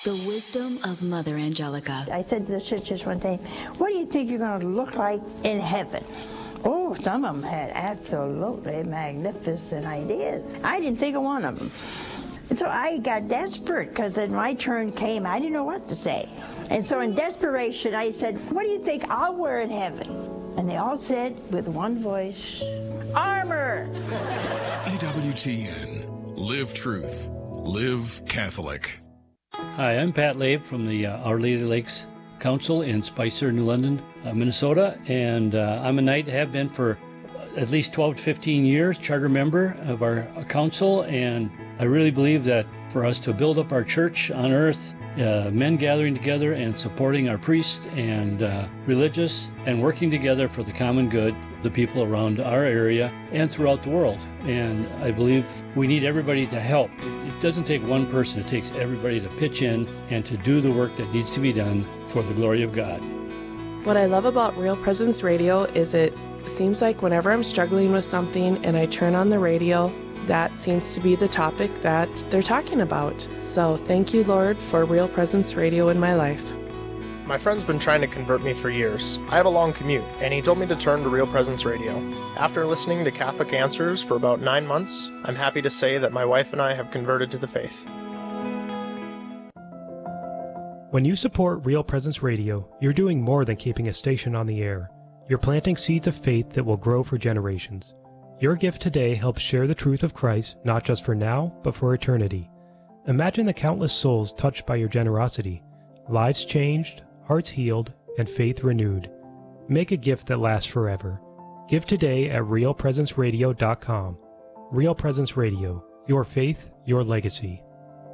The wisdom of Mother Angelica. I said to the sisters one day, what do you think you're going to look like in heaven? Oh, some of them had absolutely magnificent ideas. I didn't think of one of them. And so I got desperate because then my turn came. I didn't know what to say. And so in desperation, I said, what do you think I'll wear in heaven? And they all said with one voice, armor. EWTN. Live truth. Live Catholic. Hi, I'm Pat Labe from the Our Lady Lakes Council in Spicer, New London, Minnesota, and I'm a knight, have been for at least 12 to 15 years, charter member of our council, and I really believe that for us to build up our church on earth, men gathering together and supporting our priests and religious and working together for the common good, the people around our area and throughout the world. And I believe we need everybody to help. It doesn't take one person, it takes everybody to pitch in and to do the work that needs to be done for the glory of God. What I love about Real Presence Radio is it seems like whenever I'm struggling with something and I turn on the radio, that seems to be the topic that they're talking about. So thank you, Lord, for Real Presence Radio in my life. My friend's been trying to convert me for years. I have a long commute, and he told me to turn to Real Presence Radio. After listening to Catholic Answers for about 9 months, I'm happy to say that my wife and I have converted to the faith. When you support Real Presence Radio, you're doing more than keeping a station on the air. You're planting seeds of faith that will grow for generations. Your gift today helps share the truth of Christ, not just for now, but for eternity. Imagine the countless souls touched by your generosity, lives changed, hearts healed, and faith renewed. Make a gift that lasts forever. Give today at realpresenceradio.com. Real Presence Radio, your faith, your legacy.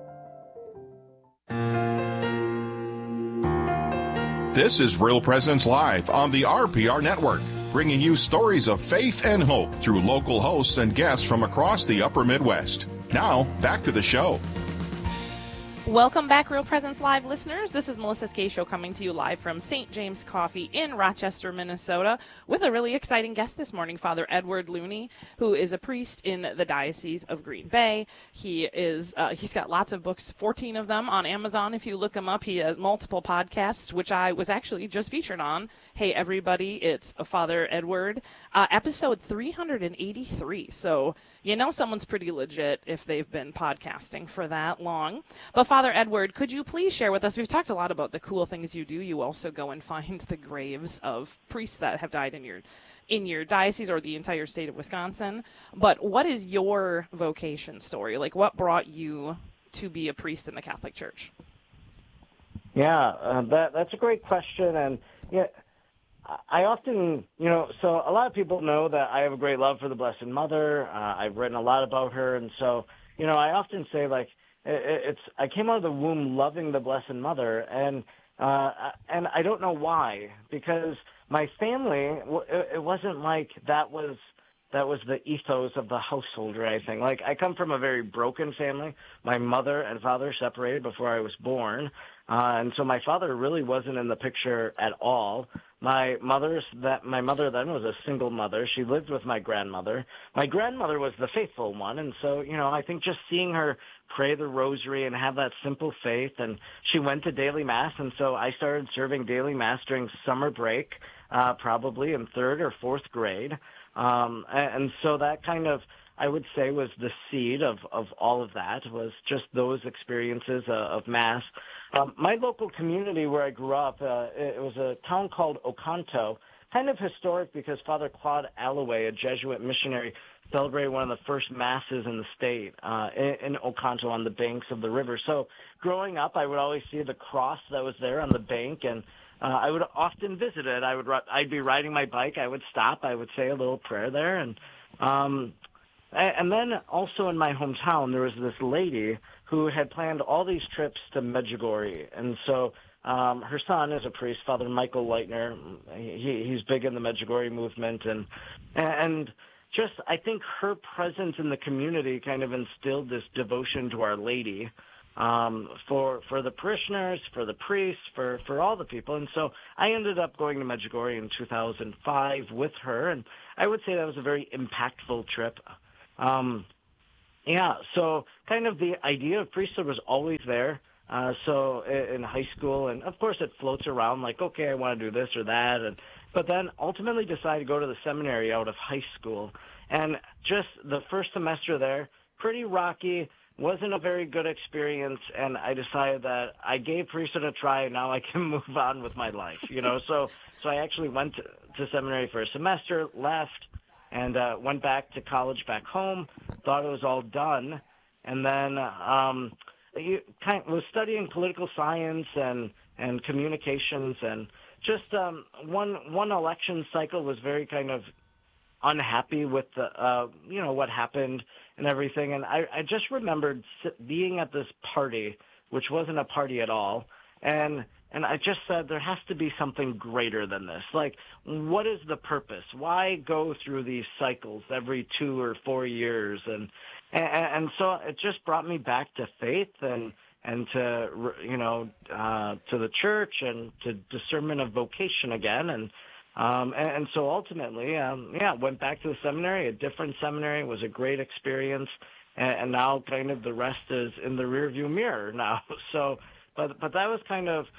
This is Real Presence Live on the RPR Network, bringing you stories of faith and hope through local hosts and guests from across the upper Midwest. Now, back to the show. Welcome back, Real Presence Live listeners. This is Melissa Scatio coming to you live from St. James Coffee in Rochester, Minnesota, with a really exciting guest this morning, Father Edward Looney, who is a priest in the Diocese of Green Bay. He's got lots of books, 14 of them on Amazon. If you look him up, he has multiple podcasts, which I was actually just featured on. Hey, everybody, it's Father Edward, episode 383. So you know someone's pretty legit if they've been podcasting for that long. But Father Edward, could you please share with us, we've talked a lot about the cool things you do. You also go and find the graves of priests that have died in your diocese or the entire state of Wisconsin. But what is your vocation story? Like, what brought you to be a priest in the Catholic Church? Yeah, that's a great question. And yeah, I often, so a lot of people know that I have a great love for the Blessed Mother. I've written a lot about her. And so, I often say, like, I came out of the womb loving the Blessed Mother, and I don't know why, because my family, it wasn't like that was the ethos of the household or anything. Like, I come from a very broken family. My mother and father separated before I was born, and so my father really wasn't in the picture at all. My mother then was a single mother. She lived with my grandmother. My grandmother was the faithful one, and so, I think just seeing her pray the rosary and have that simple faith, and she went to daily mass, and so I started serving daily mass during summer break, probably in 3rd or 4th grade. And so that kind of, I would say, was the seed of all of that, was just those experiences of Mass. My local community where I grew up, it was a town called Oconto, kind of historic because Father Claude Alloway, a Jesuit missionary, celebrated one of the first Masses in the state in Oconto on the banks of the river. So growing up, I would always see the cross that was there on the bank, and I would often visit it. I'd be riding my bike. I would stop. I would say a little prayer there. And then also in my hometown, there was this lady who had planned all these trips to Medjugorje. And so her son is a priest, Father Michael Leitner. He's big in the Medjugorje movement. And just, I think her presence in the community kind of instilled this devotion to Our Lady. For the parishioners, for the priests, for all the people. And so I ended up going to Medjugorje in 2005 with her, and I would say that was a very impactful trip. So kind of the idea of priesthood was always there. So in high school, and of course it floats around like, okay, I want to do this or that, but then ultimately decided to go to the seminary out of high school. And just the first semester there, pretty rocky, wasn't a very good experience, and I decided that I gave priesthood a try, and now I can move on with my life, So I actually went to seminary for a semester, left, and went back to college back home, thought it was all done, and then was studying political science and communications, and just one election cycle was very kind of unhappy with the what happened and everything, and I just remembered being at this party, which wasn't a party at all, and I just said there has to be something greater than this. Like, what is the purpose? Why go through these cycles every 2 or 4 years? And so it just brought me back to faith and to to the church and to discernment of vocation again, and so ultimately, went back to the seminary, a different seminary. It was a great experience, and now kind of the rest is in the rearview mirror now. So, but that was kind of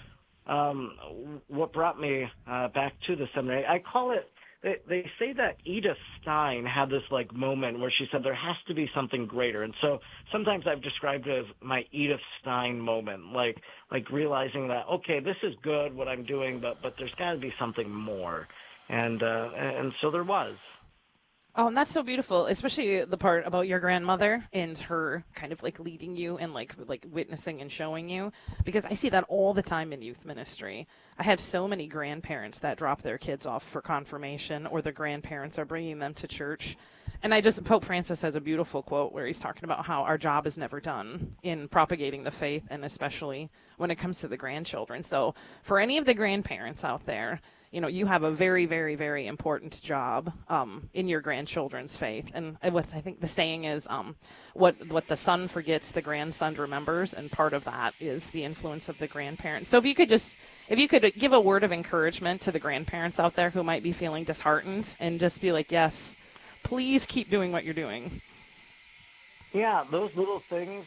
what brought me back to the seminary. I call it. They say that Edith Stein had this like moment where she said there has to be something greater, and so sometimes I've described it as my Edith Stein moment, like realizing that okay, this is good what I'm doing, but there's got to be something more, and so there was. Oh, and that's so beautiful, especially the part about your grandmother and her kind of like leading you and like witnessing and showing you, because I see that all the time in youth ministry. I have so many grandparents that drop their kids off for confirmation, or the grandparents are bringing them to church. And Pope Francis has a beautiful quote where he's talking about how our job is never done in propagating the faith, and especially when it comes to the grandchildren. So for any of the grandparents out there, you have a very, very, very important job in your grandchildren's faith. And what I think the saying is, what the son forgets, the grandson remembers, and part of that is the influence of the grandparents. So if you could give a word of encouragement to the grandparents out there who might be feeling disheartened, and just be like, yes, please keep doing what you're doing. Yeah, those little things,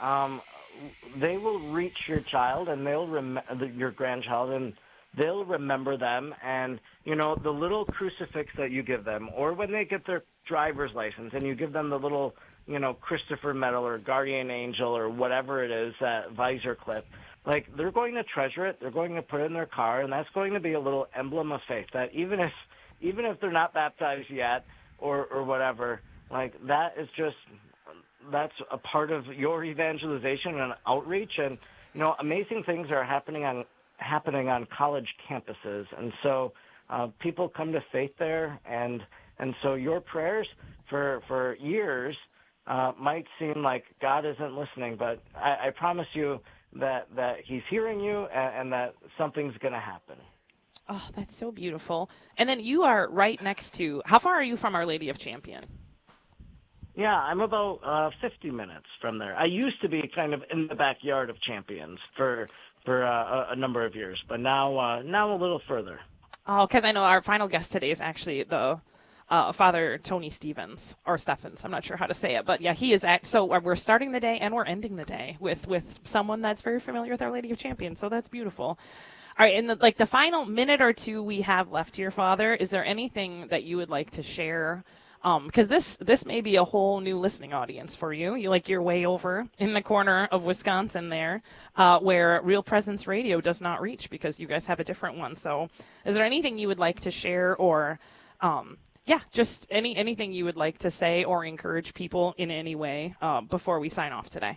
they will reach your child, and they'll remember your grandchild, and they'll remember them. And the little crucifix that you give them, or when they get their driver's license and you give them the little Christopher medal or guardian angel or whatever it is, that visor clip, like, they're going to treasure it, they're going to put it in their car, and that's going to be a little emblem of faith, that even if they're not baptized yet or whatever, like, that's a part of your evangelization and outreach. And amazing things are happening on college campuses, and so people come to faith there, and so your prayers for years might seem like God isn't listening, but I promise you that He's hearing you, and that something's going to happen. Oh, that's so beautiful. And then you are right next to, how far are you from Our Lady of Champion? Yeah, I'm about 50 minutes from there. I used to be kind of in the backyard of Champions for a number of years, but now a little further. Oh, because I know our final guest today is actually the Father Tony Stevens, or Steffens. I'm not sure how to say it, but yeah, he is. So we're starting the day and we're ending the day with someone that's very familiar with Our Lady of Champions. So that's beautiful. All right, in the final minute or two we have left here, Father, is there anything that you would like to share? Because this may be a whole new listening audience for you. You're way over in the corner of Wisconsin there, where Real Presence Radio does not reach, because you guys have a different one. So is there anything you would like to share, or just anything you would like to say or encourage people in any way before we sign off today?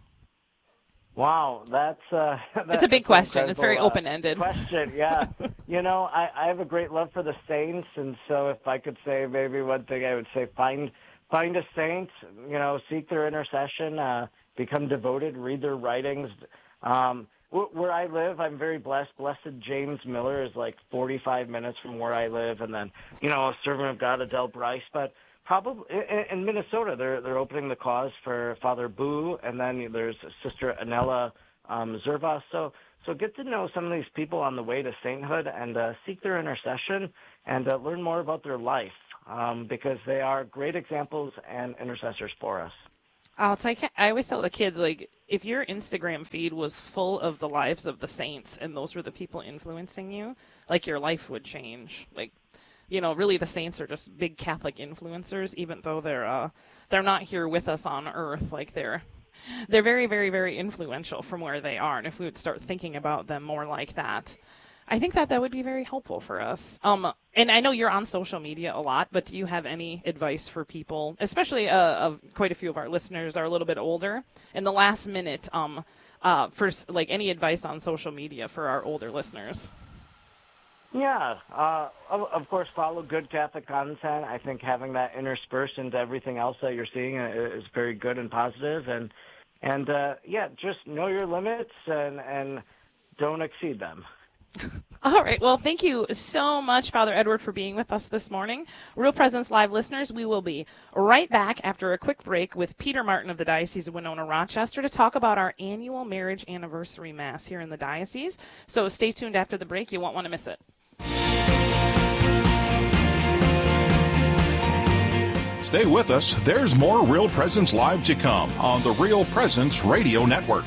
Wow, that's it's a big question. It's very open-ended. Question, yeah. I have a great love for the saints, and so if I could say maybe one thing, I would say find a saint, seek their intercession, become devoted, read their writings. Where I live, I'm very blessed. Blessed James Miller is like 45 minutes from where I live, and then, a servant of God, Adele Bryce, but probably in Minnesota, they're opening the cause for Father Boo, and then there's Sister Anela Zervas. So get to know some of these people on the way to sainthood, and seek their intercession, and learn more about their life, because they are great examples and intercessors for us. Oh, it's like I always tell the kids, like, if your Instagram feed was full of the lives of the saints and those were the people influencing you, like your life would change. Like, you know, really the saints are just big Catholic influencers, even though they're not here with us on earth. Like they're very, very, very influential from where they are. And if we would start thinking about them more like that, I think that would be very helpful for us. And I know you're on social media a lot, but do you have any advice for people, especially quite a few of our listeners are a little bit older, in the last minute, for like any advice on social media for our older listeners? Yeah, of course, follow good Catholic content. I think having that interspersed into everything else that you're seeing is very good and positive. And yeah, just know your limits and don't exceed them. All right. Well, thank you so much, Father Edward, for being with us this morning. Real Presence Live listeners, we will be right back after a quick break with Peter Martin of the Diocese of Winona Rochester to talk about our annual marriage anniversary mass here in the diocese. So stay tuned after the break. You won't want to miss it. Stay with us. There's more Real Presence Live to come on the Real Presence Radio Network.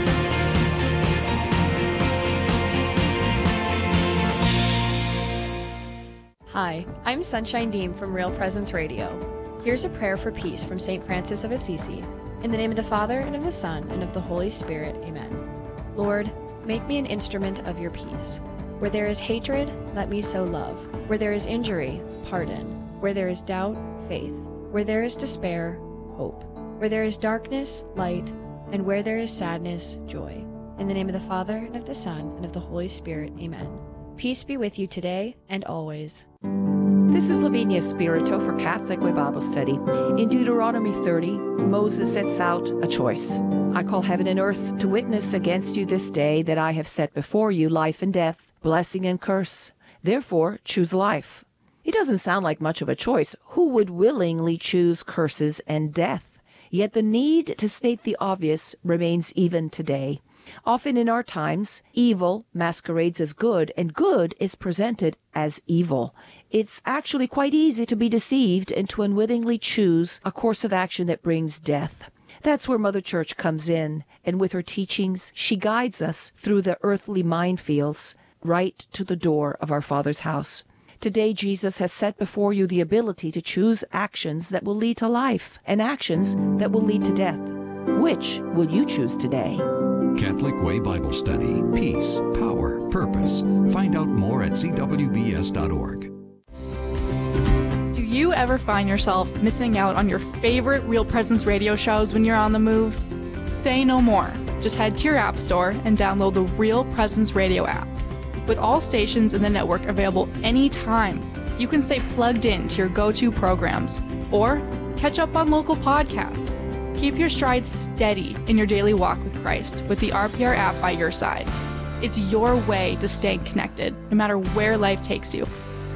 Hi, I'm Sunshine Deem from Real Presence Radio. Here's a prayer for peace from St. Francis of Assisi. In the name of the Father, and of the Son, and of the Holy Spirit. Amen. Lord, make me an instrument of your peace. Where there is hatred, let me sow love. Where there is injury, pardon. Where there is doubt, faith. Where there is despair, hope. Where there is darkness, light. And where there is sadness, joy. In the name of the Father, and of the Son, and of the Holy Spirit. Amen. Peace be with you today and always. This is Lavinia Spirito for Catholic Way Bible Study. In Deuteronomy 30, Moses sets out a choice. I call heaven and earth to witness against you this day that I have set before you life and death, blessing and curse. Therefore, choose life. It doesn't sound like much of a choice. Who would willingly choose curses and death? Yet the need to state the obvious remains even today. Often in our times, evil masquerades as good, and good is presented as evil. It's actually quite easy to be deceived and to unwittingly choose a course of action that brings death. That's where Mother Church comes in, and with her teachings, she guides us through the earthly minefields right to the door of our Father's house. Today, Jesus has set before you the ability to choose actions that will lead to life and actions that will lead to death. Which will you choose today? Catholic Way Bible Study. Peace, power, purpose. Find out more at cwbs.org. Do you ever find yourself missing out on your favorite Real Presence radio shows when you're on the move? Say no more. Just head to your app store and download the Real Presence Radio app. With all stations in the network available anytime, you can stay plugged in to your go-to programs or catch up on local podcasts. Keep your stride steady in your daily walk with Christ with the RPR app by your side. It's your way to stay connected, no matter where life takes you.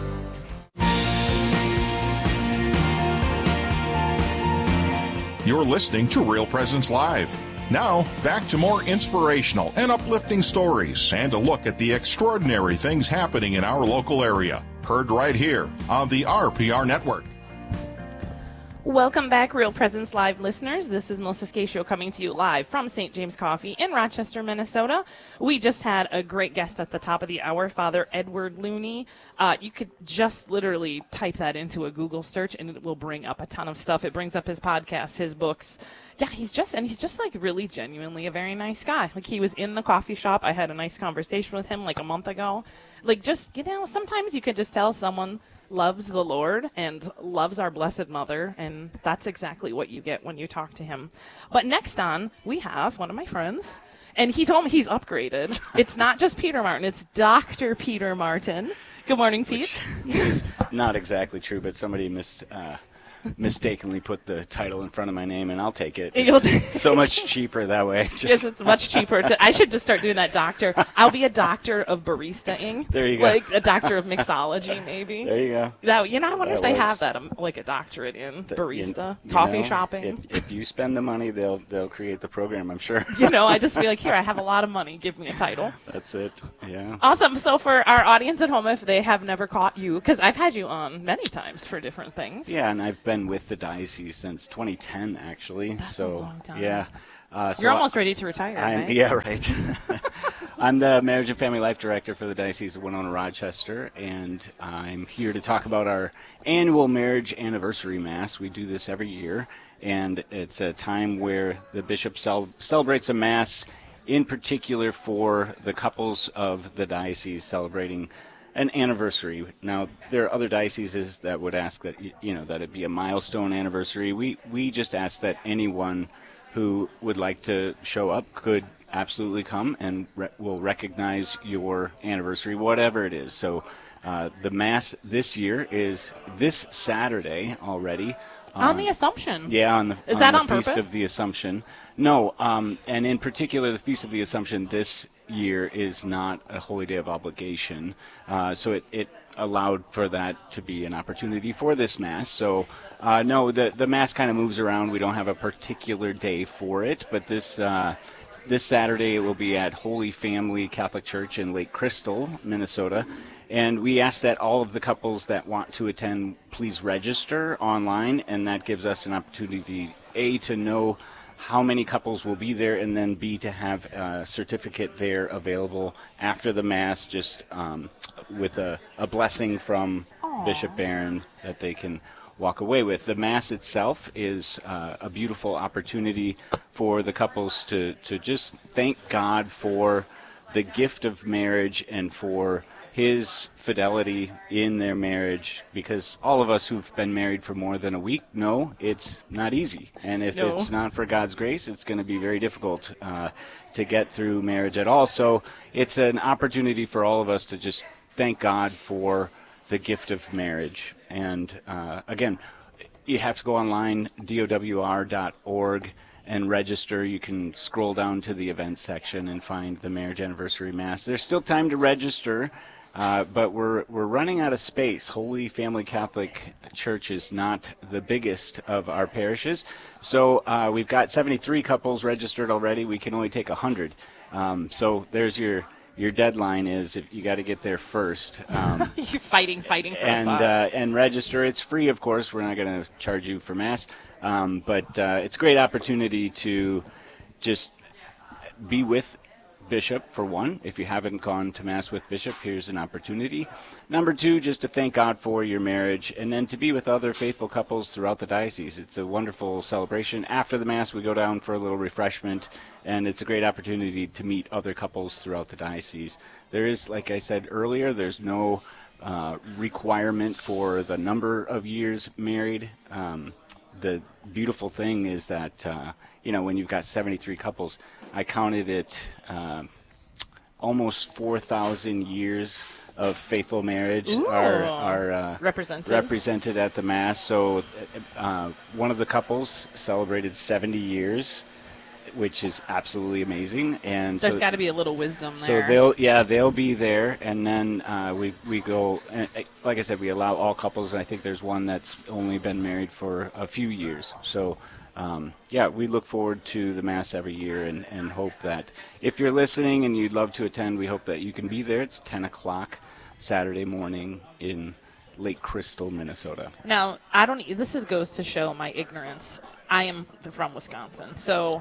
You're listening to Real Presence Live. Now, back to more inspirational and uplifting stories and a look at the extraordinary things happening in our local area. Heard right here on the RPR Network. Welcome back, Real Presence Live listeners. This is Melissa Scatio coming to you live from St. James Coffee in Rochester, Minnesota. We just had a great guest at the top of the hour, Father Edward Looney. You could just literally type that into a Google search and it will bring up a ton of stuff. It brings up his podcasts, his books. Yeah, he's just like really genuinely a very nice guy. Like, he was in the coffee shop. I had a nice conversation with him like a month ago. Like, just, sometimes you could just tell someone loves the Lord and loves our Blessed Mother, and that's exactly what you get when you talk to him. But next on, we have one of my friends, and he told me he's upgraded. It's not just Peter Martin, it's Dr. Peter Martin. Good morning, Pete. Which is not exactly true, but somebody mistakenly put the title in front of my name, and I'll take it. It's so much cheaper that way. Yes, it's much cheaper. I should just start doing that, doctor. I'll be a doctor of barista-ing. There you go. Like a doctor of mixology, maybe. There you go. I wonder if they have that, like a doctorate in barista, coffee shopping. If you spend the money, they'll create the program, I'm sure. I just be like, here, I have a lot of money. Give me a title. That's it. Yeah. Awesome. So for our audience at home, if they have never caught you, because I've had you on many times for different things. Yeah, and I've been with the diocese since 2010, actually. That's a long time. Yeah. You're almost ready to retire, right? Yeah, right. I'm the Marriage and Family Life Director for the Diocese of Winona Rochester, and I'm here to talk about our annual Marriage Anniversary Mass. We do this every year, and it's a time where the bishop celebrates a Mass in particular for the couples of the diocese celebrating an anniversary. Now, there are other dioceses that would ask that, that it be a milestone anniversary. We just ask that anyone who would like to show up could absolutely come, and we'll recognize your anniversary, whatever it is. So the Mass this year is this Saturday already. On the Assumption. Yeah, on the Is that on Feast purpose? of the Assumption. No, and in particular, the Feast of the Assumption this year is not a holy day of obligation, so it allowed for that to be an opportunity for this Mass. So no, the Mass kind of moves around. We don't have a particular day for it, but this Saturday it will be at Holy Family Catholic Church in Lake Crystal, Minnesota. And we ask that all of the couples that want to attend please register online, and that gives us an opportunity, A, to know how many couples will be there, and then B, to have a certificate there available after the Mass, just with a blessing from Bishop Barron that they can walk away with. The Mass itself is a beautiful opportunity for the couples to just thank God for the gift of marriage and for His fidelity in their marriage, because all of us who've been married for more than a week know it's not easy. And if it's not for God's grace, it's going to be very difficult to get through marriage at all. So it's an opportunity for all of us to just thank God for the gift of marriage. And again, you have to go online, dowr.org, and register. You can scroll down to the events section and find the Marriage Anniversary Mass. There's still time to register. But we're running out of space. Holy Family Catholic Church is not the biggest of our parishes, so we've got 73 couples registered already. We can only take 100. So there's your deadline. Is if you got to get there first. You're fighting for a spot. And register. It's free, of course. We're not going to charge you for Mass, but it's a great opportunity to just be with Bishop, for one. If you haven't gone to Mass with Bishop, here's an opportunity. Number two, just to thank God for your marriage, and then to be with other faithful couples throughout the diocese. It's a wonderful celebration. After the Mass, we go down for a little refreshment, and it's a great opportunity to meet other couples throughout the diocese. There is, like I said earlier, there's no requirement for the number of years married. The beautiful thing is that, when you've got 73 couples, I counted it almost 4,000 years of faithful marriage are represented at the Mass. So one of the couples celebrated 70 years, which is absolutely amazing. And there's got to be a little wisdom there. So they'll be there, and then we go. And like I said, we allow all couples, and I think there's one that's only been married for a few years. So. We look forward to the Mass every year and hope that if you're listening and you'd love to attend, we hope that you can be there. It's 10 o'clock Saturday morning in Lake Crystal, Minnesota. Now, this goes to show my ignorance. I am from Wisconsin, so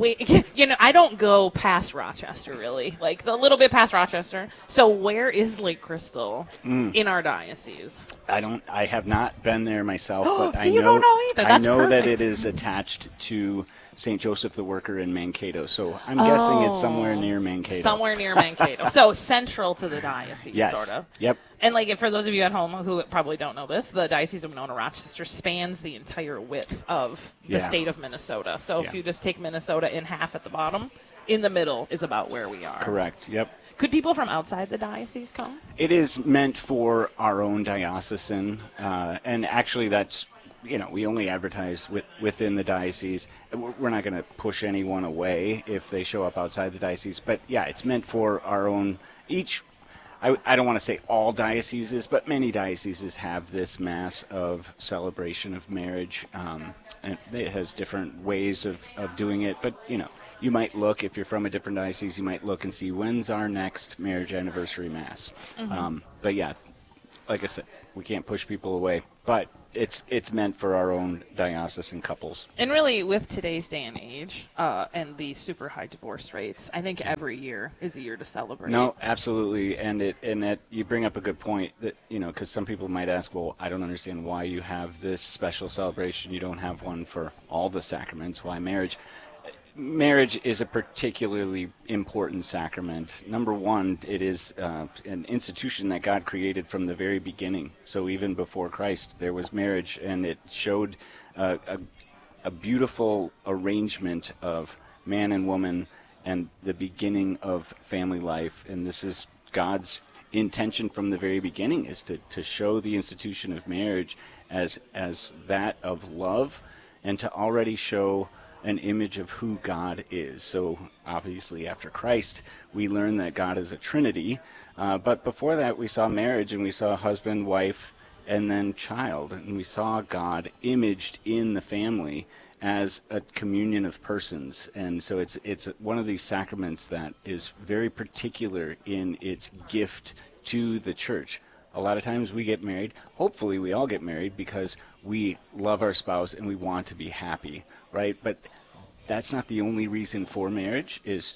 I don't go past Rochester, really, like a little bit past Rochester. So where is Lake Crystal in our diocese? I have not been there myself, but so you don't know either. That's perfect. that it is attached to St. Joseph the Worker in Mankato, so I'm guessing it's somewhere near Mankato. Somewhere near Mankato. So central to the diocese, yes. sort of. Yep. And for those of you at home who probably don't know this, the Diocese of Winona Rochester spans the entire width of the state of Minnesota. So if you just take Minnesota in half at the bottom, in the middle is about where we are. Correct. Yep. Could people from outside the diocese come? It is meant for our own diocesan, and actually that's. We only advertise within the diocese. We're not going to push anyone away if they show up outside the diocese. But, it's meant for our own each. I don't want to say all dioceses, but many dioceses have this Mass of celebration of marriage. And it has different ways of doing it. But, you might look, if you're from a different diocese, you might look and see when's our next marriage anniversary Mass. Mm-hmm. But, like I said, we can't push people away, but it's meant for our own diocesan couples. And really, with today's day and age, and the super high divorce rates, I think every year is a year to celebrate. No, absolutely, and that you bring up a good point that, because some people might ask, well, I don't understand why you have this special celebration. You don't have one for all the sacraments. Why marriage? Marriage is a particularly important sacrament. Number one, it is an institution that God created from the very beginning. So even before Christ, there was marriage, and it showed a beautiful arrangement of man and woman and the beginning of family life. And this is God's intention from the very beginning, is to show the institution of marriage as that of love, and to already show an image of who God is. So obviously after Christ, we learn that God is a Trinity. But before that, we saw marriage, and we saw husband, wife, and then child. And we saw God imaged in the family as a communion of persons. And so it's one of these sacraments that is very particular in its gift to the church. A lot of times we get married, hopefully we all get married because we love our spouse and we want to be happy, right? But that's not the only reason for marriage, is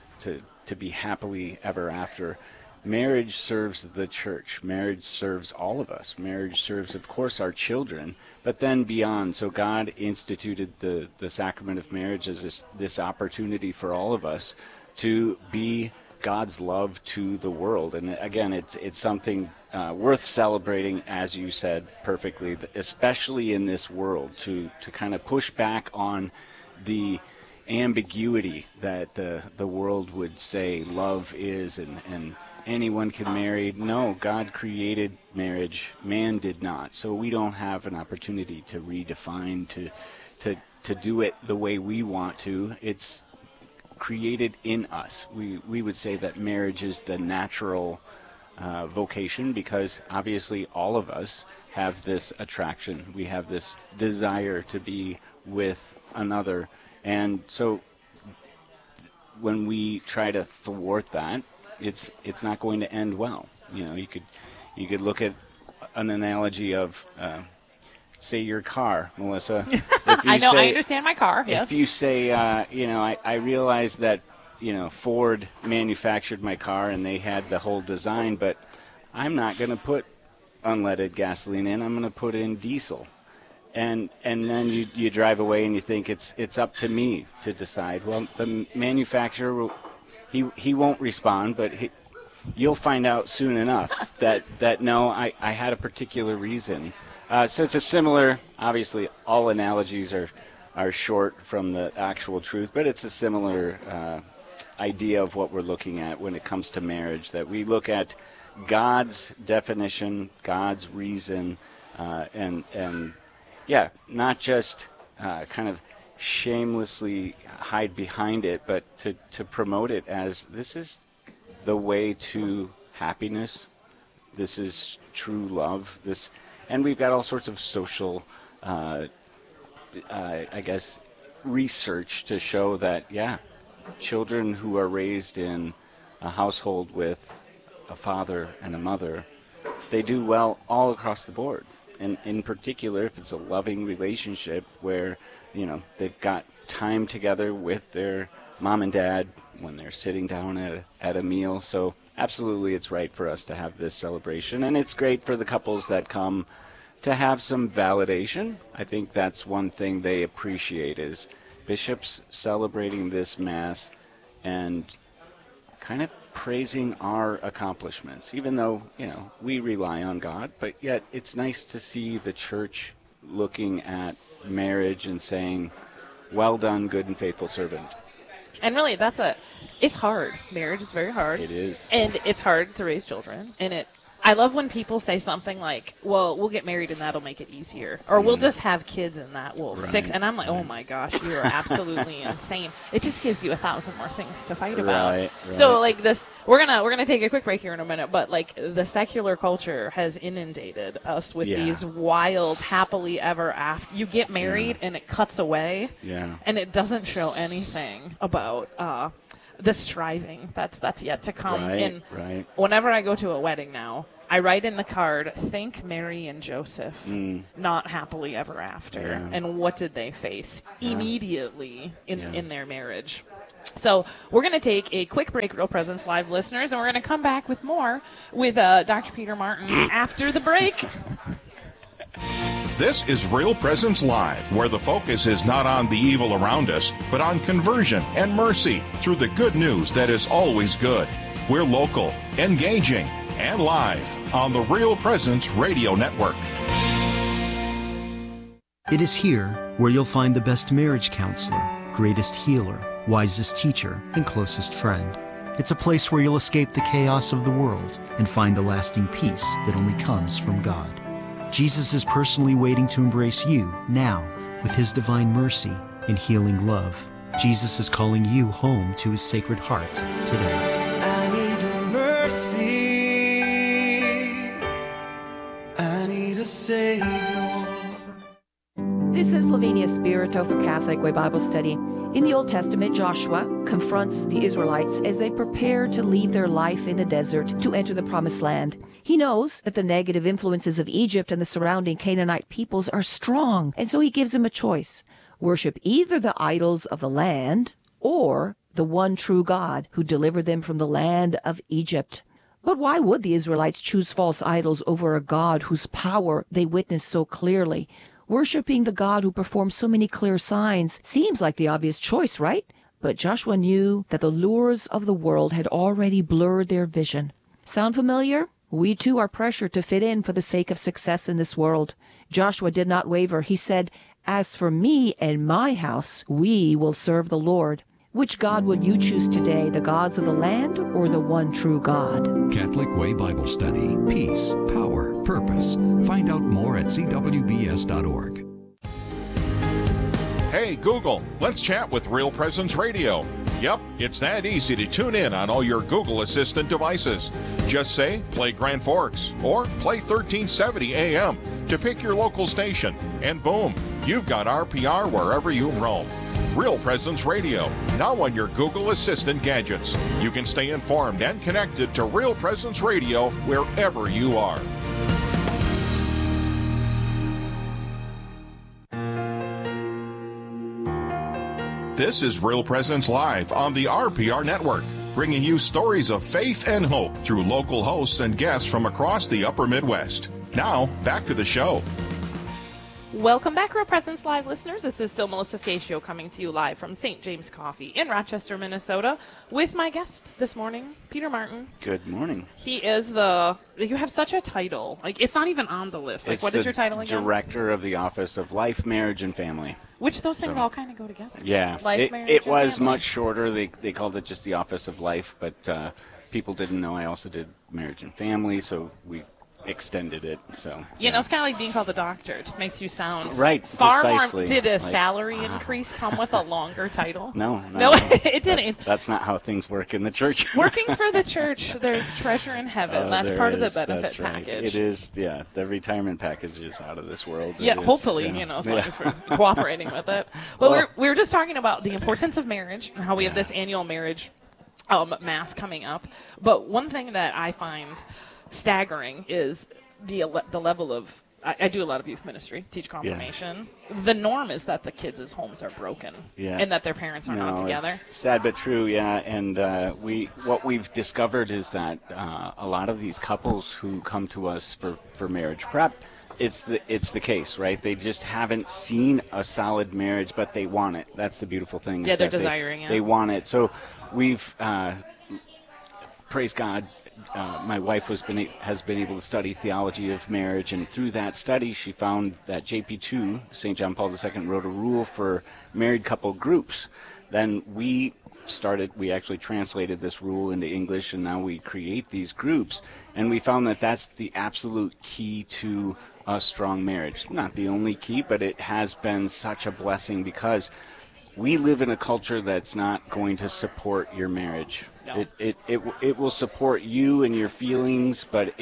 to be happily ever after. Marriage serves the church. Marriage serves all of us. Marriage serves, of course, our children, but then beyond. So God instituted the sacrament of marriage as this opportunity for all of us to be God's love to the world. And again, it's something worth celebrating, as you said perfectly, especially in this world, to kind of push back on the ambiguity that the world would say love is, and anyone can marry. No, God created marriage. Man did not. So we don't have an opportunity to redefine, to do it the way we want to. It's created in us. We would say that marriage is the natural vocation, because obviously all of us have this attraction. We have this desire to be with another. And so when we try to thwart that, it's not going to end well. You could look at an analogy of say your car, Melissa. If you I understand my car. Yes. If you say, I realize that, Ford manufactured my car and they had the whole design, but I'm not going to put unleaded gasoline in. I'm going to put in diesel. And then you drive away and you think it's up to me to decide. Well, the manufacturer he won't respond, but you'll find out soon enough that no, I had a particular reason. So it's a similar, obviously all analogies are short from the actual truth, but it's a similar idea of what we're looking at when it comes to marriage, that we look at God's definition, God's reason, and not just kind of shamelessly hide behind it, but to promote it as this is the way to happiness. This is true love. And we've got all sorts of social, research to show that, children who are raised in a household with a father and a mother, they do well all across the board. And in particular, if it's a loving relationship where, they've got time together with their mom and dad when they're sitting down at a meal. So absolutely, it's right for us to have this celebration. And it's great for the couples that come to have some validation. I think that's one thing they appreciate, is bishops celebrating this Mass and kind of praising our accomplishments, even though, we rely on God, but yet it's nice to see the church looking at marriage and saying, well done, good and faithful servant. And really, it's hard. Marriage is very hard. It is. And it's hard to raise children. And I love when people say something like, well, we'll get married and that'll make it easier. Or we'll just have kids and that will fix. And I'm like, oh my gosh, you are absolutely insane. It just gives you 1,000 more things to fight about. Right. So we're gonna take a quick break here in a minute, but the secular culture has inundated us with these wild, happily ever after. You get married and it cuts away. Yeah. And it doesn't show anything about the striving that's yet to come. Right. Whenever I go to a wedding now, I write in the card, think Mary and Joseph, not happily ever after. Yeah. And what did they face immediately in their marriage? So we're going to take a quick break, Real Presence Live listeners, and we're going to come back with more with Dr. Peter Martin after the break. This is Real Presence Live, where the focus is not on the evil around us, but on conversion and mercy through the good news that is always good. We're local, engaging, and live on the Real Presence Radio Network. It is here where you'll find the best marriage counselor, greatest healer, wisest teacher, and closest friend. It's a place where you'll escape the chaos of the world and find the lasting peace that only comes from God. Jesus is personally waiting to embrace you now with his divine mercy and healing love. Jesus is calling you home to his sacred heart today. I need a mercy. I need a Savior. This is Lavinia Spirito for Catholic Way Bible Study. In the Old Testament, Joshua confronts the Israelites as they prepare to leave their life in the desert to enter the Promised Land. He knows that the negative influences of Egypt and the surrounding Canaanite peoples are strong, and so he gives them a choice. Worship either the idols of the land or the one true God who delivered them from the land of Egypt. But why would the Israelites choose false idols over a God whose power they witnessed so clearly? Worshipping the God who performs so many clear signs seems like the obvious choice, right? But Joshua knew that the lures of the world had already blurred their vision. Sound familiar? We too are pressured to fit in for the sake of success in this world. Joshua did not waver. He said, "As for me and my house, we will serve the Lord." Which God will you choose today, the gods of the land or the one true God? Catholic Way Bible Study. Peace, power, purpose. Find out more at cwbs.org. Hey, Google, let's chat with Real Presence Radio. Yep, it's that easy to tune in on all your Google Assistant devices. Just say, play Grand Forks, or play 1370 AM to pick your local station, and boom, you've got RPR wherever you roam. Real Presence Radio, now on your Google Assistant gadgets. You can stay informed and connected to Real Presence Radio wherever you are. This is Real Presence Live on the RPR Network, bringing you stories of faith and hope through local hosts and guests from across the upper Midwest. Now, back to the show. Welcome back, Real Presence Live listeners. This is still Melissa Scatio coming to you live from St. James Coffee in Rochester, Minnesota, with my guest this morning, Peter Martin. Good morning. He is you have such a title. Like, it's not even on the list. Like, what is your title again? Director of the Office of Life, Marriage, and Family. Which those things all kind of go together. Yeah. Life, marriage, it was family. much shorter. They called it just the Office of Life, but people didn't know I also did marriage and family, so we extended it. So you know, it's kind of like being called a doctor. It just makes you sound right. Far precisely. more. Did a salary increase come with a longer title? No, it didn't. That's not how things work in the church. Working for the church, there's treasure in heaven. That's part of the benefit package. It is. Yeah, the retirement package is out of this world. Yeah, hopefully, as long as we're cooperating with it. But we were just talking about the importance of marriage and how we have this annual marriage mass coming up. But one thing that I find staggering is the level of I do a lot of youth ministry, teach confirmation. Yeah. The norm is that the kids' homes are broken and that their parents are not together. It's sad but true, yeah. And what we've discovered is that a lot of these couples who come to us for marriage prep, it's the case, right? They just haven't seen a solid marriage, but they want it. That's the beautiful thing. Yeah, they're desiring it. They want it. So we've, praise God, my wife has been able to study theology of marriage, and through that study she found that JP2, St. John Paul II, wrote a rule for married couple groups. Then we actually translated this rule into English, and now we create these groups, and we found that that's the absolute key to a strong marriage. Not the only key, but it has been such a blessing because we live in a culture that's not going to support your marriage. No. It will support you and your feelings, but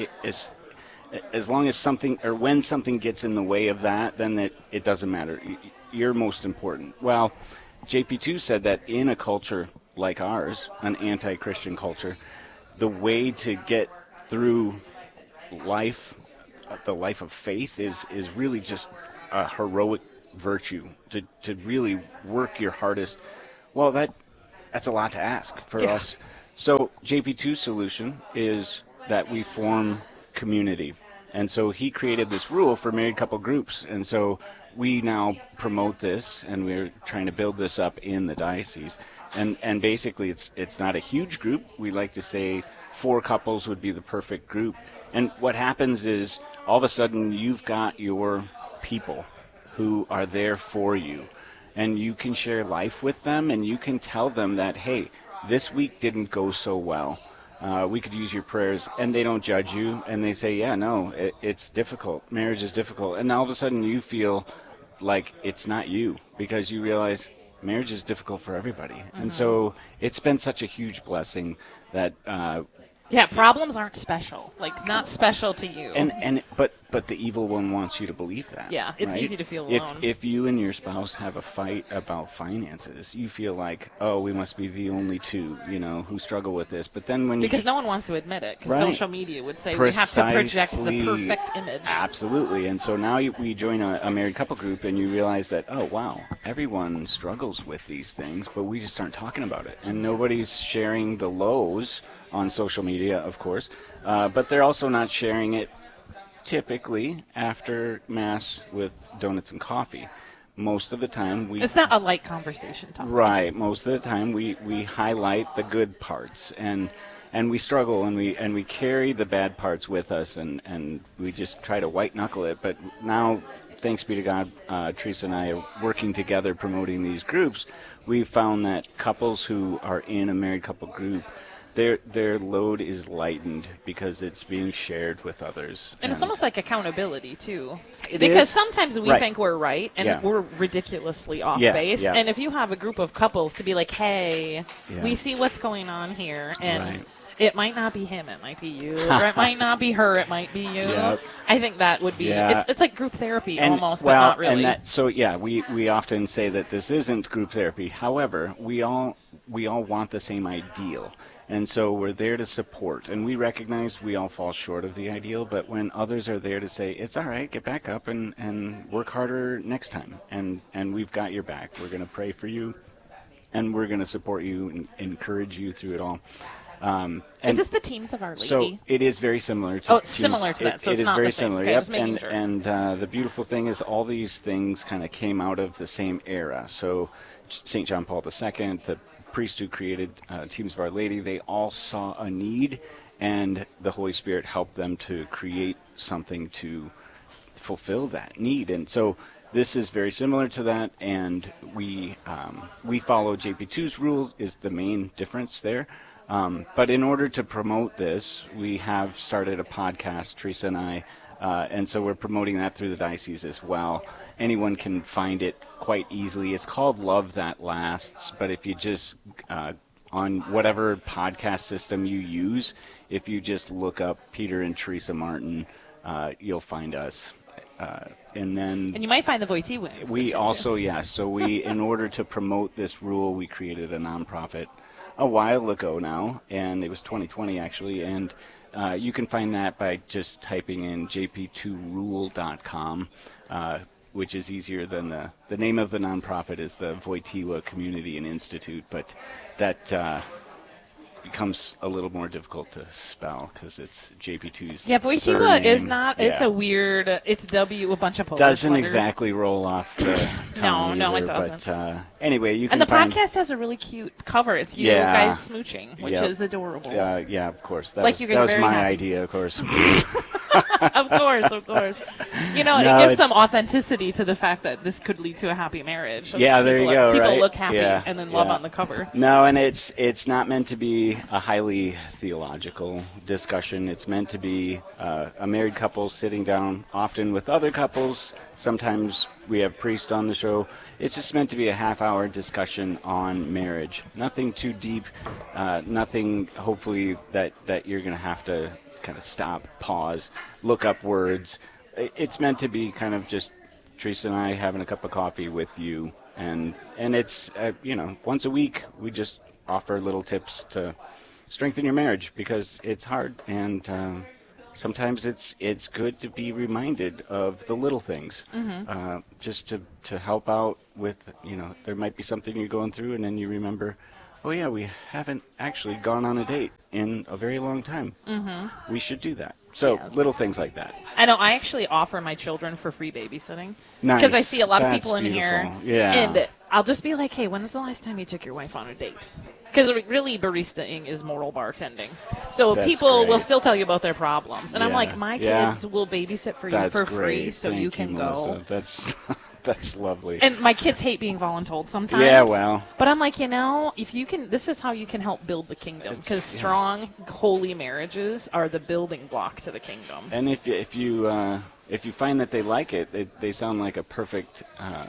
as long as something or when something gets in the way of that, then it doesn't matter. You're most important. Well, JP2 said that in a culture like ours, an anti-Christian culture, the way to get through life, the life of faith, is really just a heroic virtue to really work your hardest. Well, that's a lot to ask for us. So JP2's solution is that we form community. And so he created this rule for married couple groups. And so we now promote this, and we're trying to build this up in the diocese. And basically it's not a huge group. We like to say 4 couples would be the perfect group. And what happens is all of a sudden you've got your people who are there for you. And you can share life with them, and you can tell them that, hey, this week didn't go so well. We could use your prayers, and they don't judge you, and they say, yeah, no, it's difficult. Marriage is difficult. And all of a sudden you feel like it's not you, because you realize marriage is difficult for everybody. Mm-hmm. And so it's been such a huge blessing that... problems aren't special. Like, not special to you. But the evil one wants you to believe that. Yeah, it's right? easy to feel alone. If you and your spouse have a fight about finances, you feel like, oh, we must be the only two, who struggle with this. But then when because no one wants to admit it, because social media would say Precisely. We have to project the perfect image. Absolutely. And so now we join a married couple group, and you realize that, oh, wow, everyone struggles with these things, but we just aren't talking about it. And nobody's sharing the lows on social media, of course, but they're also not sharing it typically after Mass with donuts and coffee. Most of the time it's not a light conversation topic. Right. Most of the time we highlight the good parts, and we struggle, and we carry the bad parts with us, and we just try to white knuckle it. But now, thanks be to God, Teresa and I are working together promoting these groups. We've found that couples who are in a married couple group, their load is lightened because it's being shared with others. And it's almost like accountability, too. It because is. sometimes we think we're right, and we're ridiculously off base. Yeah. And if you have a group of couples to be like, hey, we see what's going on here, and it might not be him, it might be you, or it might not be her, it might be you. Yep. I think that would be, it's like group therapy almost, but not really. We often say that this isn't group therapy. However, we all want the same ideal. And so we're there to support, and we recognize we all fall short of the ideal, but when others are there to say, it's all right, get back up and work harder next time, and we've got your back. We're going to pray for you, and we're going to support you and encourage you through it all. Is this the Teams of Our Lady? So it is very similar to it's similar to that, so it's not the very same. Similar. Okay, yep. just making sure. And the beautiful thing is all these things kind of came out of the same era. So St. John Paul II, the priest who created Teams of Our Lady, they all saw a need, and the Holy Spirit helped them to create something to fulfill that need. And so this is very similar to that, and we follow JP2's rule is the main difference there. But in order to promote this, we have started a podcast, Teresa and I, and so we're promoting that through the diocese as well. Anyone can find it quite easily. It's called Love That Lasts, but if you just, on whatever podcast system you use, if you just look up Peter and Teresa Martin, you'll find us. And you might find the Wojtyła. We also, so in order to promote this rule, we created a nonprofit a while ago now, and it was 2020 actually, and you can find that by just typing in jp2rule.com, which is easier than the name of the nonprofit is the Wojtyła Community and Institute, but that becomes a little more difficult to spell because it's JP2's Wojtyła surname. is not, it's a weird, it's W, a bunch of Polish doesn't letters. exactly roll off the tongue No, either, it doesn't. But anyway, you can And the find... podcast has a really cute cover. It's you guys smooching, which is adorable. Yeah, of course. That like was my idea, of course. Of course. You know, it gives some authenticity to the fact that this could lead to a happy marriage. There you go. People right? look happy and then love on the cover. No, and it's not meant to be a highly theological discussion. It's meant to be a married couple sitting down, often with other couples. Sometimes we have priests on the show. It's just meant to be a half-hour discussion on marriage. Nothing too deep. Nothing, hopefully, that you're going to have to kind of stop, pause, look up words. It's meant to be kind of just Teresa and I having a cup of coffee with you, and it's once a week we just offer little tips to strengthen your marriage because it's hard, and sometimes it's good to be reminded of the little things, just to help out with, there might be something you're going through, and then you remember, oh yeah, we haven't actually gone on a date in a very long time. We should do that. So little things like that. I know. I actually offer my children for free babysitting. Nice. Because I see a lot of That's people in here. Yeah. And I'll just be like, hey, when was the last time you took your wife on a date? Because really, baristaing is moral bartending. So That's people will great. still tell you about their problems. And I'm Yeah. like, my Yeah. kids will babysit for you That's for free great. so Thank you can Melissa. go. That's lovely. And my kids hate being voluntold sometimes. Yeah, well. But I'm like, if you can, this is how you can help build the kingdom. Because strong, holy marriages are the building block to the kingdom. And if you find that they like it, they sound like a perfect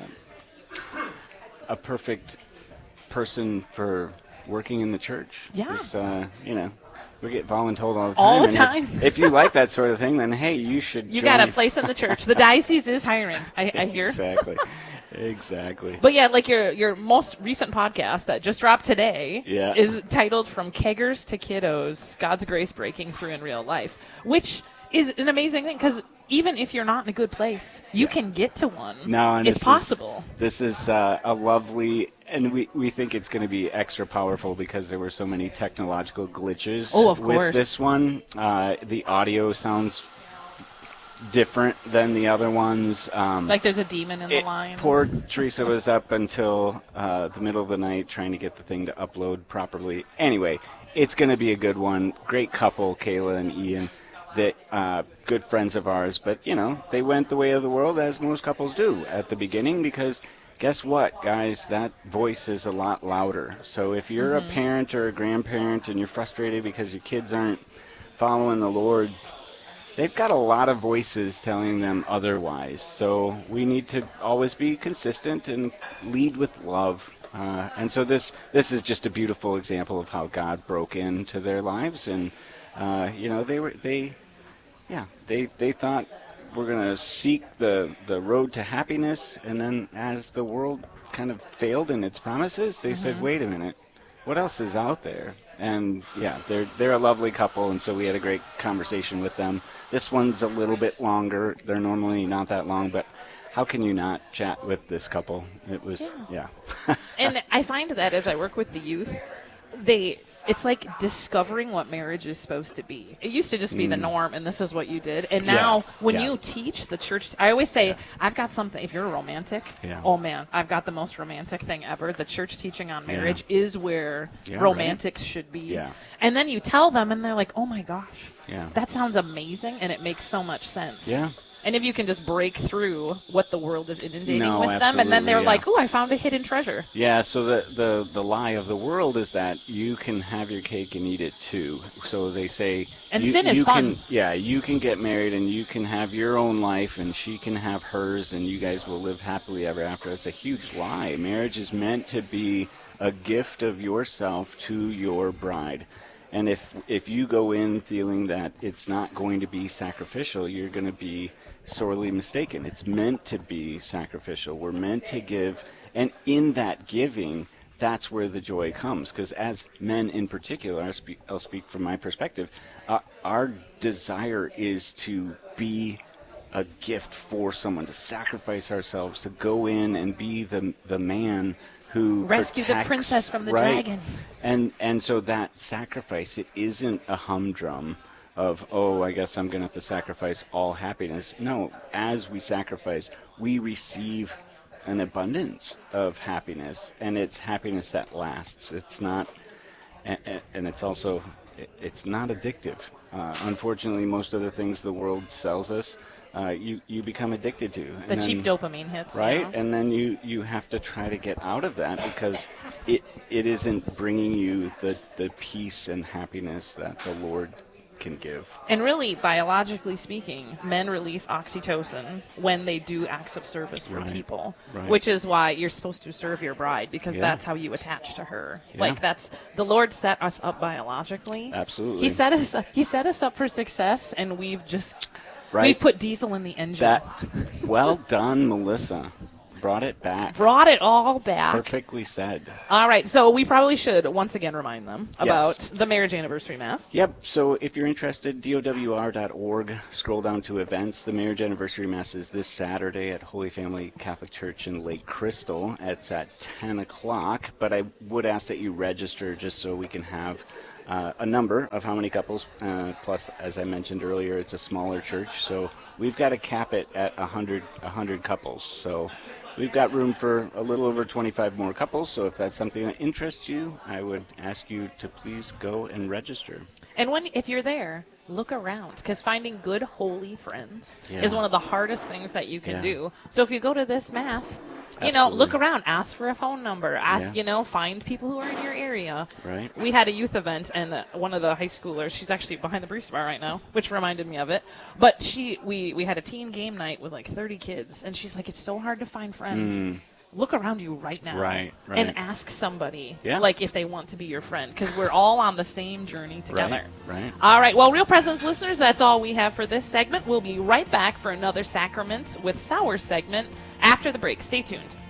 person for working in the church. Yeah. We get voluntold all the time. All the and time. If you like that sort of thing, then hey, you should. You join. got a place in the church. The diocese is hiring, I hear. Exactly. But yeah, like your most recent podcast that just dropped today Yeah. is titled From Keggers to Kiddos, God's Grace Breaking Through in Real Life, which is an amazing thing because even if you're not in a good place, you can get to one. No, and it's possible. This is a lovely, and we think it's going to be extra powerful because there were so many technological glitches. Oh, of with course. this one. The audio sounds different than the other ones. Like there's a demon in the line. Poor Teresa was up until the middle of the night trying to get the thing to upload properly. Anyway, it's going to be a good one. Great couple, Kayla and Ian. That good friends of ours, but they went the way of the world as most couples do at the beginning, because guess what, guys, that voice is a lot louder. So if you're a parent or a grandparent and you're frustrated because your kids aren't following the Lord, they've got a lot of voices telling them otherwise. So we need to always be consistent and lead with love. And so this is just a beautiful example of how God broke into their lives, and they thought we're going to seek the road to happiness, and then as the world kind of failed in its promises, they said, wait a minute, what else is out there? And yeah, they're a lovely couple, and so we had a great conversation with them. This one's a little bit longer. They're normally not that long, but how can you not chat with this couple? It was, yeah. And I find that as I work with the youth, it's like discovering what marriage is supposed to be. It used to just be the norm, and this is what you did. And now when you teach the church, I always say, I've got something, if you're a romantic, oh man, I've got the most romantic thing ever. The church teaching on marriage is where romantics should be. Yeah. And then you tell them, and they're like, oh my gosh, that sounds amazing, and it makes so much sense. Yeah. And if you can just break through what the world is inundating with them, and then they're like, "Oh, I found a hidden treasure." Yeah. So the lie of the world is that you can have your cake and eat it too. So they say, and sin is fun. You can get married and you can have your own life, and she can have hers, and you guys will live happily ever after. It's a huge lie. Marriage is meant to be a gift of yourself to your bride. And if you go in feeling that it's not going to be sacrificial, you're going to be sorely mistaken. It's meant to be sacrificial. We're meant to give, and in that giving, that's where the joy comes. Because as men in particular, I'll speak from my perspective, our desire is to be a gift for someone, to sacrifice ourselves, to go in and be the man who rescue the princess from the dragon. And so that sacrifice, it isn't a humdrum of, oh, I guess I'm going to have to sacrifice all happiness. No, as we sacrifice, we receive an abundance of happiness, and it's happiness that lasts. It's not, and it's also, it's not addictive. Unfortunately, most of the things the world sells us, you become addicted to. The cheap dopamine hits. Right? Yeah. And then you have to try to get out of that, because it isn't bringing you the peace and happiness that the Lord can give. And really, biologically speaking, men release oxytocin when they do acts of service for people, which is why you're supposed to serve your bride, because that's how you attach to her. Yeah. Like, that's the Lord set us up biologically. Absolutely. He set us up for success, and we've just we've put diesel in the engine. Well done, Melissa. Brought it back. Brought it all back. Perfectly said. All right, so we probably should once again remind them about the Marriage Anniversary Mass. Yep, so if you're interested, dowr.org, scroll down to events. The Marriage Anniversary Mass is this Saturday at Holy Family Catholic Church in Lake Crystal. It's at 10 o'clock, but I would ask that you register just so we can have a number of how many couples. Plus, as I mentioned earlier, it's a smaller church, so we've got to cap it at 100 couples. So we've got room for a little over 25 more couples. So if that's something that interests you, I would ask you to please go and register. And if you're there, look around, because finding good, holy friends is one of the hardest things that you can do. So if you go to this Mass, look around, ask for a phone number, find people who are in your area. Right. We had a youth event, and one of the high schoolers, she's actually behind the barista bar right now, which reminded me of it. But we had a teen game night with like 30 kids, and she's like, it's so hard to find friends. Look around you right now and ask somebody like if they want to be your friend, because we're all on the same journey together. Right. All right. Well, Real Presence listeners, that's all we have for this segment. We'll be right back for another Sacraments with Sour segment after the break. Stay tuned.